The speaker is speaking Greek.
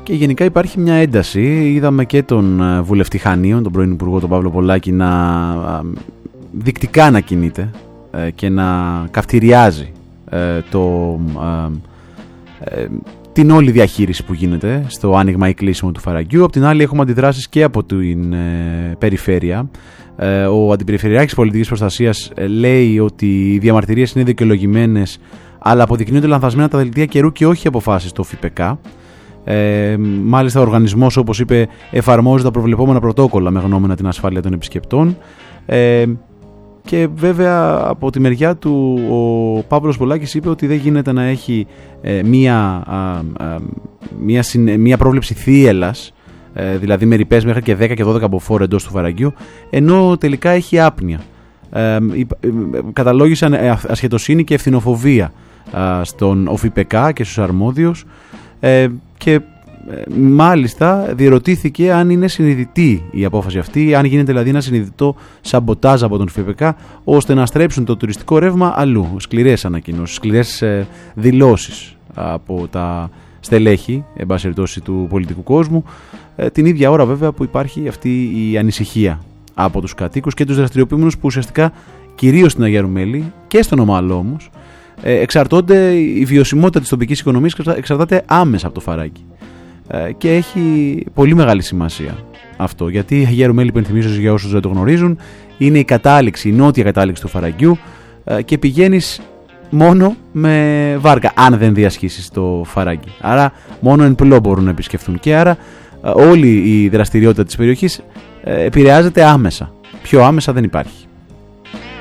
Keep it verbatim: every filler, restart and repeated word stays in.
και γενικά υπάρχει μια ένταση. Είδαμε και τον βουλευτή Χανίων, τον πρώην Υπουργό τον Παύλο Πολάκη, να δεικτικά να κινείται και να καυτηριάζει το, ε, την όλη διαχείριση που γίνεται στο άνοιγμα ή κλείσιμο του Φαραγγιού. Απ' την άλλη έχουμε αντιδράσεις και από την ε, περιφέρεια. Ε, ο Αντιπεριφερειάρχης Πολιτικής Προστασίας ε, λέει ότι οι διαμαρτυρίες είναι δικαιολογημένες, αλλά αποδεικνύονται λανθασμένα τα δελτία καιρού και όχι αποφάσεις του ΦΠΚ. Ε, μάλιστα ο οργανισμός, όπως είπε, εφαρμόζει τα προβλεπόμενα πρωτόκολλα με γνώμονα την ασφάλεια των επισκεπτών. Ε, Και βέβαια από τη μεριά του ο Παύλος Πολάκης είπε ότι δεν γίνεται να έχει ε, μία, α, α, μία, συν, μία πρόβλεψη θύελλας, ε, δηλαδή με ρηπές μέχρι και δέκα και δώδεκα μποφόρ εντός του Φαραγγιού, ενώ τελικά έχει άπνοια. Ε, ε, ε, καταλόγησαν ασχετοσύνη και ευθυνοφοβία ε, στον ΟΦΙΠΕΚΑ και στους αρμόδιους ε, και μάλιστα διερωτήθηκε αν είναι συνειδητή η απόφαση αυτή, αν γίνεται δηλαδή ένα συνειδητό σαμποτάζ από τον ΦΠΚ ώστε να στρέψουν το τουριστικό ρεύμα αλλού. Σκληρές ανακοινώσεις, σκληρές ε, δηλώσεις από τα στελέχη, εν πάση περιπτώσει, του πολιτικού κόσμου, ε, την ίδια ώρα βέβαια που υπάρχει αυτή η ανησυχία από τους κατοίκους και τους δραστηριοποιούμενους που ουσιαστικά κυρίως στην Αγία Ρουμέλη και στον Ομάλο όμως ε, εξαρτώνται, η βιωσιμότητα της τοπικής οικονομίας εξαρτάται άμεσα από το Φαράγγι. Και έχει πολύ μεγάλη σημασία αυτό, γιατί η Αγία Ρουμέλη, υπενθυμίζω για όσους δεν το γνωρίζουν, είναι η κατάληξη, η νότια κατάληξη του Φαραγγιού και πηγαίνεις μόνο με βάρκα, αν δεν διασχίσεις το Φαράγγι. Άρα μόνο εν πλώ μπορούν να επισκεφθούν και άρα όλη η δραστηριότητα της περιοχής επηρεάζεται άμεσα. Πιο άμεσα δεν υπάρχει.